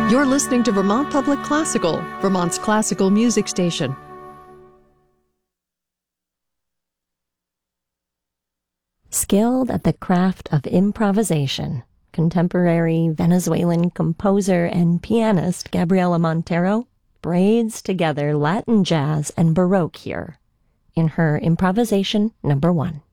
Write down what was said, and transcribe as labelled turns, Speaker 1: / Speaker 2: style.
Speaker 1: You're listening to Vermont Public Classical, Vermont's classical music station.
Speaker 2: Skilled at the craft of improvisation, contemporary Venezuelan composer and pianist Gabriela Montero braids together Latin jazz and Baroque here in her Improvisation No. 1.